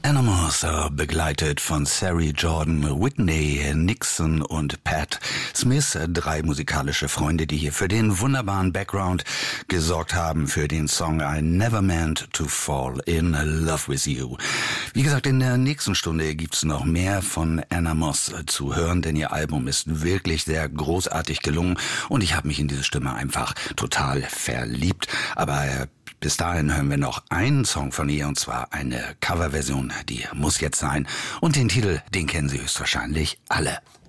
Animals, begleitet von Sari Jordan, Whitney, Nixon und Pat Smith, 3 musikalische Freunde, die hier für den wunderbaren Background gesorgt haben für den Song I Never Meant to Fall in Love with You. Wie gesagt, in der nächsten Stunde gibt's noch mehr von Animals zu hören, denn ihr Album ist wirklich sehr großartig gelungen und ich habe mich in diese Stimme einfach total verliebt. Aber bis dahin hören wir noch einen Song von ihr, und zwar eine Coverversion, die muss jetzt sein. Und den Titel, den kennen Sie höchstwahrscheinlich alle.